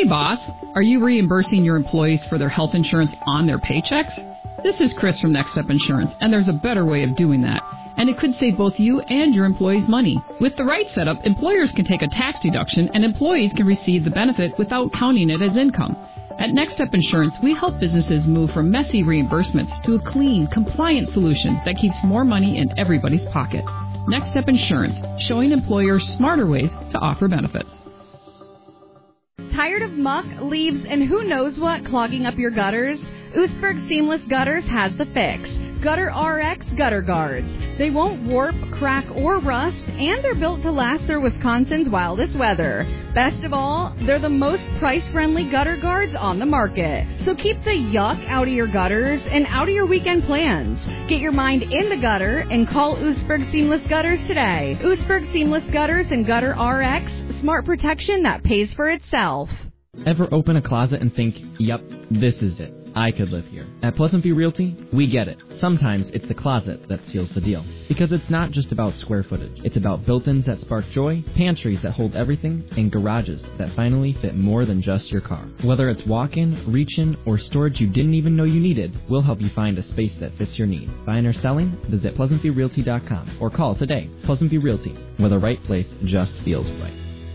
Hey, boss, are you reimbursing your employees for their health insurance on their paychecks? This is Chris from Next Step Insurance, and there's a better way of doing that. And it could save both you and your employees money. With the right setup, employers can take a tax deduction and employees can receive the benefit without counting it as income. At Next Step Insurance, we help businesses move from messy reimbursements to a clean, compliant solution that keeps more money in everybody's pocket. Next Step Insurance, showing employers smarter ways to offer benefits. Tired of muck, leaves, and who knows what clogging up your gutters? Oostburg Seamless Gutters has the fix. Gutter RX Gutter Guards. They won't warp, crack, or rust, and they're built to last through Wisconsin's wildest weather. Best of all, they're the most price-friendly gutter guards on the market. So keep the yuck out of your gutters and out of your weekend plans. Get your mind in the gutter and call Oostburg Seamless Gutters today. Oostburg Seamless Gutters and Gutter RX, smart protection that pays for itself. Ever open a closet and think, yep, this is it. I could live here. At Pleasant View Realty, we get it. Sometimes it's the closet that seals the deal. Because it's not just about square footage. It's about built-ins that spark joy, pantries that hold everything, and garages that finally fit more than just your car. Whether it's walk-in, reach-in, or storage you didn't even know you needed, we'll help you find a space that fits your need. Buying or selling? Visit PleasantViewRealty.com or call today. Pleasant View Realty, where the right place just feels right.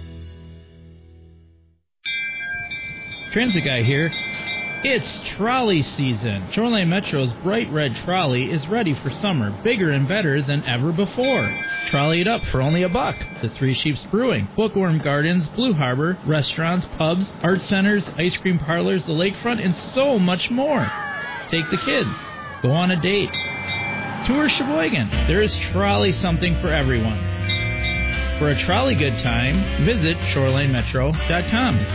Transit Guy here. It's trolley season. Shoreline Metro's bright red trolley is ready for summer, bigger and better than ever before. Trolley it up for only $1 to Three Sheeps Brewing, Bookworm Gardens, Blue Harbor, restaurants, pubs, art centers, ice cream parlors, the lakefront, and so much more. Take the kids. Go on a date. Tour Sheboygan. There is trolley something for everyone. For a trolley good time, visit ShorelineMetro.com.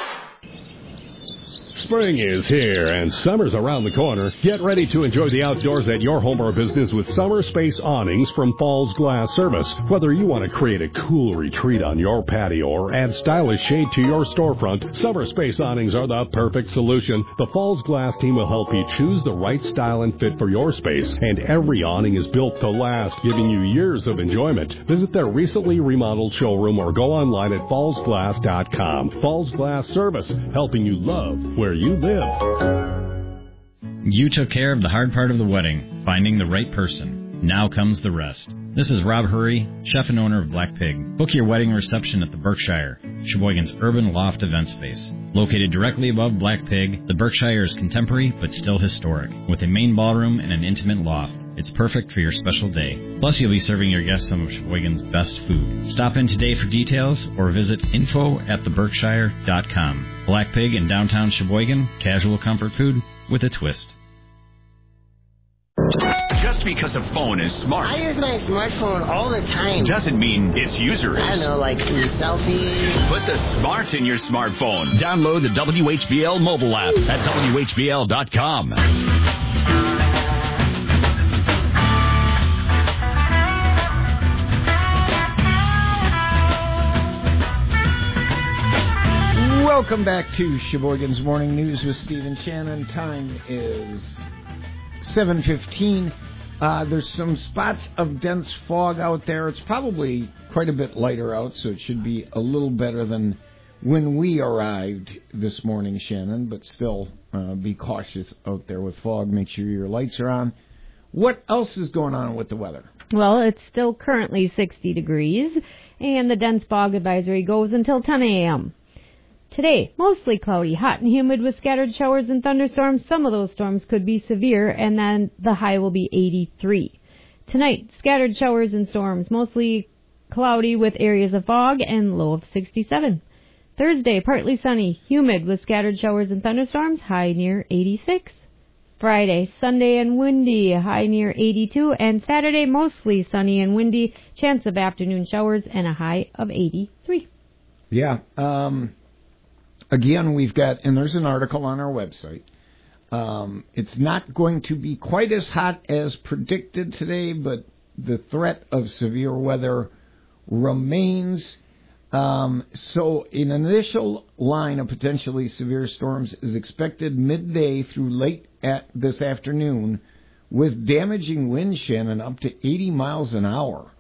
Spring is here and summer's around the corner. Get ready to enjoy the outdoors at your home or business with Summer Space Awnings from Falls Glass Service. Whether you want to create a cool retreat on your patio or add stylish shade to your storefront, Summer Space Awnings are the perfect solution. The Falls Glass team will help you choose the right style and fit for your space, and every awning is built to last, giving you years of enjoyment. Visit their recently remodeled showroom or go online at fallsglass.com. Falls Glass Service, helping you love where you live. You took care of the hard part of the wedding, finding the right person. Now comes the rest. This is Rob Hurry, chef and owner of Black Pig. Book your wedding reception at the Berkshire, Sheboygan's urban loft event space. Located directly above Black Pig, the Berkshire is contemporary but still historic, with a main ballroom and an intimate loft. It's perfect for your special day. Plus, you'll be serving your guests some of Sheboygan's best food. Stop in today for details or visit info@theberkshire.com. Black Pig in downtown Sheboygan, casual comfort food with a twist. Just because a phone is smart, I use my smartphone all the time, doesn't mean its user is. I don't know, like selfies. Put the smart in your smartphone. Download the WHBL mobile app at WHBL.com. Welcome back to Sheboygan's Morning News with Stephen Shannon. Time is 7:15. There's some spots of dense fog out there. It's probably quite a bit lighter out, so it should be a little better than when we arrived this morning, Shannon, but still be cautious out there with fog. Make sure your lights are on. What else is going on with the weather? Well, it's still currently 60 degrees, and the dense fog advisory goes until 10 a.m. Today, mostly cloudy, hot and humid with scattered showers and thunderstorms. Some of those storms could be severe, and then the high will be 83. Tonight, scattered showers and storms, mostly cloudy with areas of fog and low of 67. Thursday, partly sunny, humid with scattered showers and thunderstorms, high near 86. Friday, Sunday and windy, high near 82. And Saturday, mostly sunny and windy, chance of afternoon showers and a high of 83. Yeah, again, we've got, and there's an article on our website. It's not going to be quite as hot as predicted today, but the threat of severe weather remains. So an initial line of potentially severe storms is expected midday through late at this afternoon, with damaging wind, Shannon, up to 80 miles an hour.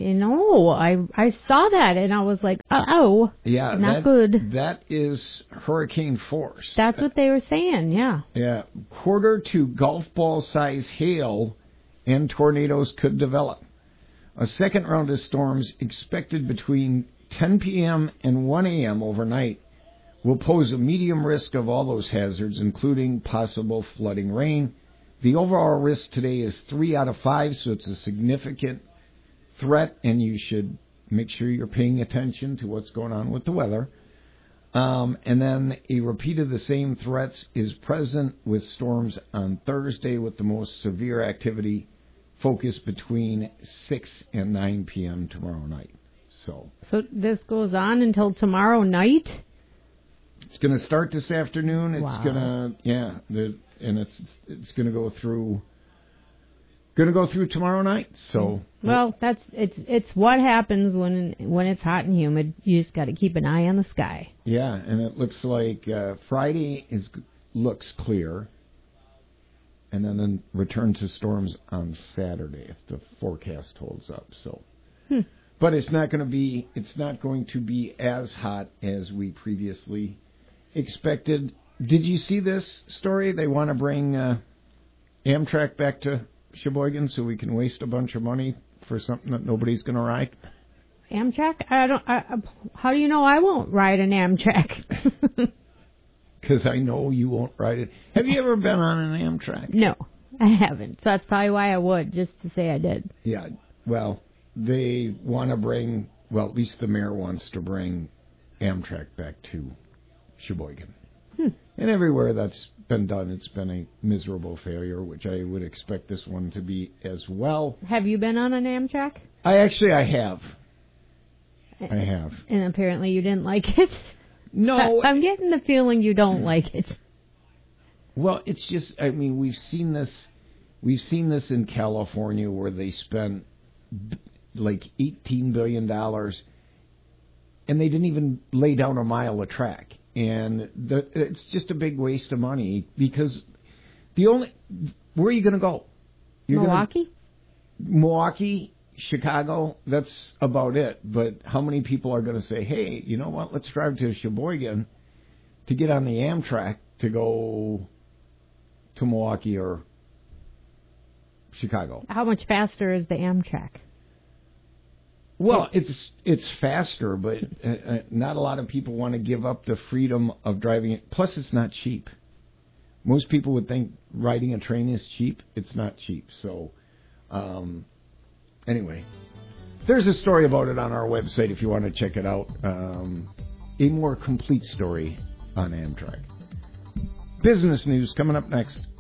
I saw that and I was like, yeah, not good. That is hurricane force. That's what they were saying, yeah. Yeah, quarter to golf ball size hail and tornadoes could develop. A second round of storms expected between 10 p.m. and 1 a.m. overnight will pose a medium risk of all those hazards, including possible flooding rain. The overall risk today is 3 out of 5, so it's a significant threat, and you should make sure you're paying attention to what's going on with the weather. And then a repeat of the same threats is present with storms on Thursday, with the most severe activity focused between 6 and 9 p.m. tomorrow night. So this goes on until tomorrow night? It's going to start this afternoon. It's wow. And it's going to go through tomorrow night. So well, it's what happens when it's hot and humid. You just got to keep an eye on the sky. Yeah, and it looks like Friday looks clear. And then return to storms on Saturday if the forecast holds up. So, but it's not going to be as hot as we previously expected. Did you see this story? They want to bring Amtrak back to Sheboygan so we can waste a bunch of money for something that nobody's going to ride. Amtrak? How do you know I won't ride an Amtrak? Because I know you won't ride it. Have you ever been on an Amtrak? No, I haven't. So that's probably why I would, just to say I did. Yeah, well, they want to bring, at least the mayor wants to bring Amtrak back to Sheboygan. And everywhere that's been done, it's been a miserable failure, which I would expect this one to be as well. Have you been on an Amtrak? I have. I have. And apparently you didn't like it? No. I'm getting the feeling you don't like it. Well, it's just, we've seen this in California where they spent like $18 billion and they didn't even lay down a mile of track. And it's just a big waste of money because where are you going to go? Milwaukee, Chicago, that's about it. But how many people are going to say, hey, you know what, let's drive to Sheboygan to get on the Amtrak to go to Milwaukee or Chicago? How much faster is the Amtrak? Well, it's faster, but not a lot of people want to give up the freedom of driving it. Plus, it's not cheap. Most people would think riding a train is cheap. It's not cheap. So, anyway, there's a story about it on our website if you want to check it out. A more complete story on Amtrak. Business news coming up next.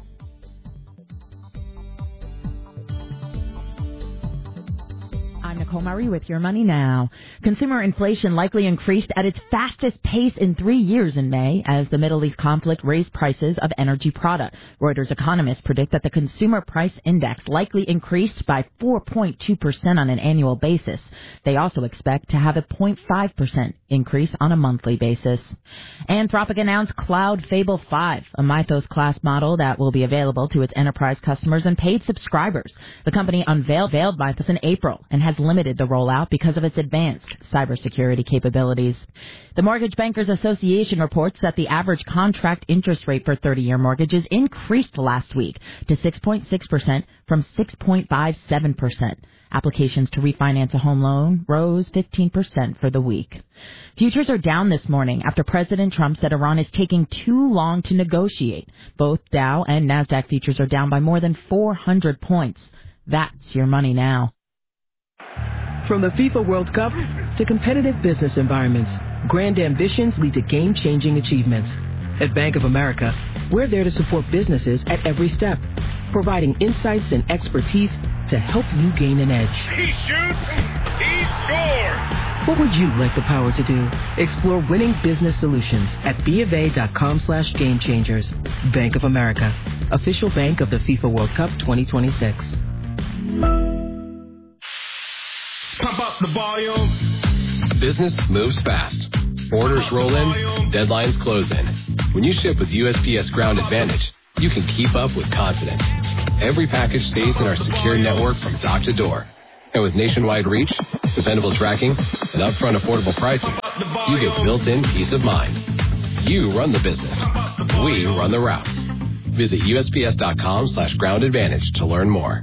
I'm Nicole Murray with Your Money Now. Consumer inflation likely increased at its fastest pace in 3 years in May as the Middle East conflict raised prices of energy products. Reuters economists predict that the consumer price index likely increased by 4.2% on an annual basis. They also expect to have a 0.5% increase on a monthly basis. Anthropic announced Cloud Fable 5, a Mythos class model that will be available to its enterprise customers and paid subscribers. The company unveiled Mythos in April and has limited the rollout because of its advanced cybersecurity capabilities. The Mortgage Bankers Association reports that the average contract interest rate for 30-year mortgages increased last week to 6.6% from 6.57%. Applications to refinance a home loan rose 15% for the week. Futures are down this morning after President Trump said Iran is taking too long to negotiate. Both Dow and NASDAQ futures are down by more than 400 points. That's Your Money Now. From the FIFA World Cup to competitive business environments, grand ambitions lead to game-changing achievements. At Bank of America, we're there to support businesses at every step, providing insights and expertise to help you gain an edge. He shoots, he scores! What would you like the power to do? Explore winning business solutions at BofA.com/gamechangers. Bank of America, official bank of the FIFA World Cup 2026. Pump up the volume. Business moves fast. Orders roll in, deadlines close in. When you ship with USPS Ground Advantage, you can keep up with confidence. every package stays in our secure network from dock to door. And with nationwide reach, dependable tracking, and upfront affordable pricing, you get built-in peace of mind. You run the business. We run the routes. Visit USPS.com/Ground Advantage to learn more.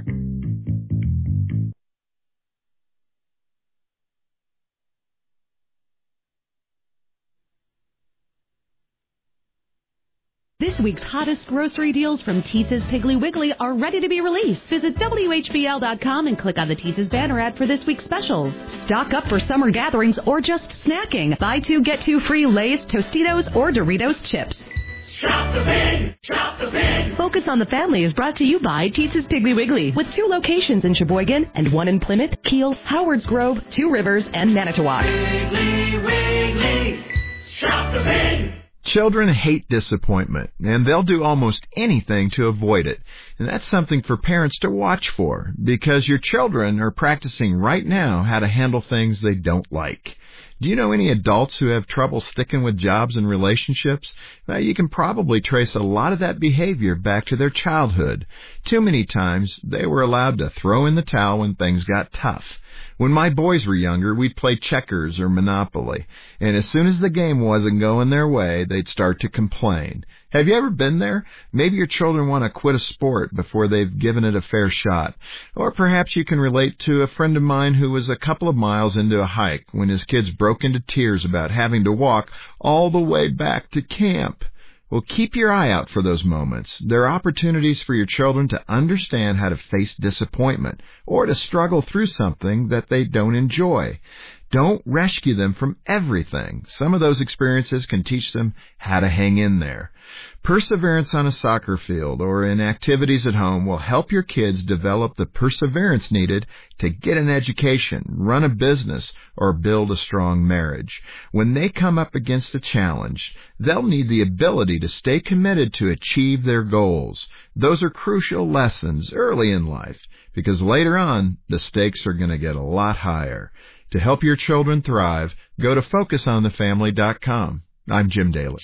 This week's hottest grocery deals from Teetz's Piggly Wiggly are ready to be released. Visit WHBL.com and click on the Teetz's banner ad for this week's specials. Stock up for summer gatherings or just snacking. Buy 2, get 2 free Lay's, Tostitos, or Doritos chips. Shop the Pig! Shop the Pig! Focus on the Family is brought to you by Teetz's Piggly Wiggly, with 2 locations in Sheboygan and 1 in Plymouth, Kiel, Howards Grove, 2 Rivers, and Manitowoc. Piggly Wiggly! Shop the Pig! Children hate disappointment, and they'll do almost anything to avoid it. And that's something for parents to watch for, because your children are practicing right now how to handle things they don't like. Do you know any adults who have trouble sticking with jobs and relationships? Well, you can probably trace a lot of that behavior back to their childhood. Too many times, they were allowed to throw in the towel when things got tough. When my boys were younger, we'd play checkers or Monopoly, and as soon as the game wasn't going their way, they'd start to complain. Have you ever been there? Maybe your children want to quit a sport before they've given it a fair shot. Or perhaps you can relate to a friend of mine who was a couple of miles into a hike when his kids broke into tears about having to walk all the way back to camp. Well, keep your eye out for those moments. There are opportunities for your children to understand how to face disappointment or to struggle through something that they don't enjoy. Don't rescue them from everything. Some of those experiences can teach them how to hang in there. Perseverance on a soccer field or in activities at home will help your kids develop the perseverance needed to get an education, run a business, or build a strong marriage. When they come up against a challenge, they'll need the ability to stay committed to achieve their goals. Those are crucial lessons early in life, because later on, the stakes are going to get a lot higher. To help your children thrive, go to FocusOnTheFamily.com. I'm Jim Daly.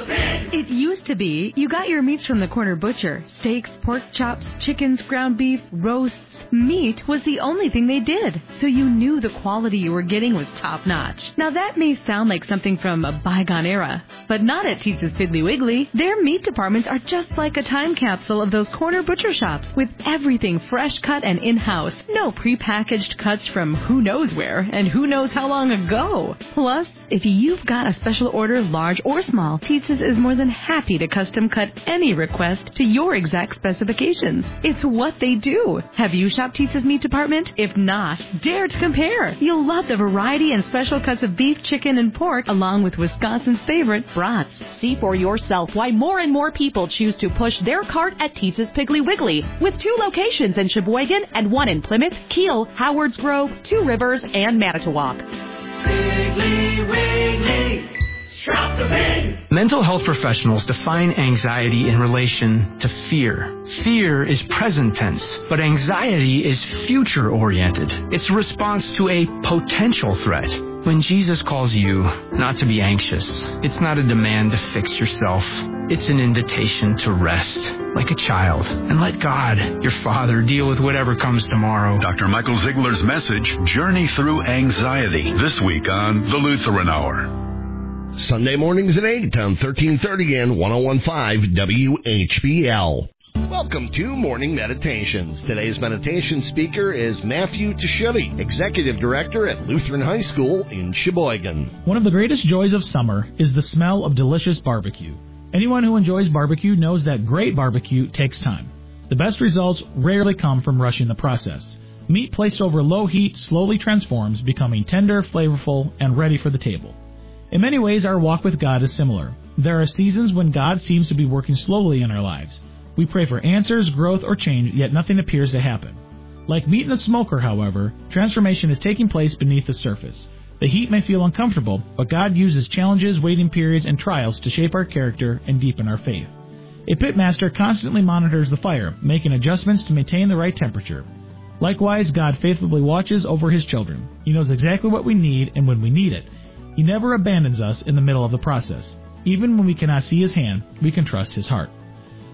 It used to be you got your meats from the corner butcher. Steaks, pork chops, chickens, ground beef, roasts. Meat was the only thing they did, so you knew the quality you were getting was top-notch. Now that may sound like something from a bygone era, but not at Teetz's Piggly Wiggly. Their meat departments are just like a time capsule of those corner butcher shops, with everything fresh cut and in-house. No prepackaged cuts from who knows where and who knows how long ago. Plus, if you've got a special order, large or small, Teetz's is more than happy to custom cut any request to your exact specifications. It's what they do. Have you shopped Teetz's meat department? If not, dare to compare. You'll love the variety and special cuts of beef, chicken, and pork, along with Wisconsin's favorite brats. See for yourself why more and more people choose to push their cart at Teetz's Piggly Wiggly, with 2 locations in Sheboygan and 1 in Plymouth, Kiel, Howards Grove, 2 Rivers, and Manitowoc. Piggly Wiggly! Shop the Pig! Mental health professionals define anxiety in relation to fear. Fear is present tense, but anxiety is future-oriented. It's a response to a potential threat. When Jesus calls you not to be anxious, it's not a demand to fix yourself. It's an invitation to rest, like a child, and let God, your Father, deal with whatever comes tomorrow. Dr. Michael Ziegler's message, Journey Through Anxiety, this week on The Lutheran Hour. Sunday mornings at 8 on 1330 and 101.5 WHBL. Welcome to Morning Meditations. Today's meditation speaker is Matthew Taschutti, Executive Director at Lutheran High School in Sheboygan. One of the greatest joys of summer is the smell of delicious barbecue. Anyone who enjoys barbecue knows that great barbecue takes time. The best results rarely come from rushing the process. Meat placed over low heat slowly transforms, becoming tender, flavorful, and ready for the table. In many ways, our walk with God is similar. There are seasons when God seems to be working slowly in our lives. We pray for answers, growth, or change, yet nothing appears to happen. Like meat in a smoker, however, transformation is taking place beneath the surface. The heat may feel uncomfortable, but God uses challenges, waiting periods, and trials to shape our character and deepen our faith. A pitmaster constantly monitors the fire, making adjustments to maintain the right temperature. Likewise, God faithfully watches over His children. He knows exactly what we need and when we need it. He never abandons us in the middle of the process. Even when we cannot see His hand, we can trust His heart.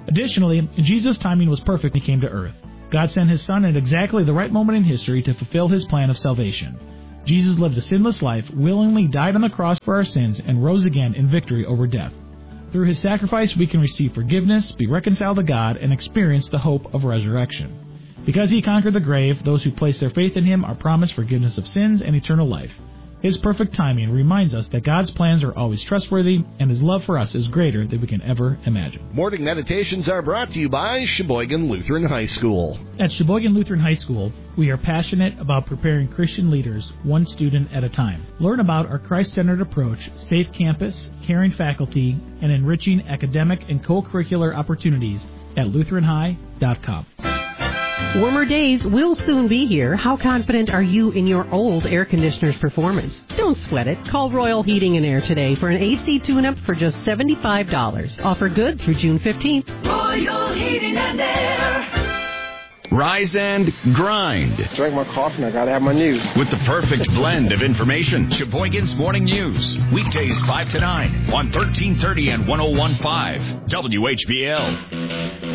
Additionally, Jesus' timing was perfect when he came to earth. God sent his Son at exactly the right moment in history to fulfill his plan of salvation. Jesus lived a sinless life, willingly died on the cross for our sins, and rose again in victory over death. Through his sacrifice, we can receive forgiveness, be reconciled to God, and experience the hope of resurrection. Because he conquered the grave, those who place their faith in him are promised forgiveness of sins and eternal life. His perfect timing reminds us that God's plans are always trustworthy, and his love for us is greater than we can ever imagine. Morning Meditations are brought to you by Sheboygan Lutheran High School. At Sheboygan Lutheran High School, we are passionate about preparing Christian leaders one student at a time. Learn about our Christ-centered approach, safe campus, caring faculty, and enriching academic and co-curricular opportunities at lutheranhigh.com. Warmer days will soon be here. How confident are you in your old air conditioner's performance? Don't sweat it. Call Royal Heating and Air today for an AC tune-up for just $75. Offer good through June 15th. Royal Heating and Air. Rise and grind. Drink my coffee and I gotta have my news. With the perfect blend of information. Sheboygan's Morning News. Weekdays 5 to 9 on 1330 and 101.5 WHBL.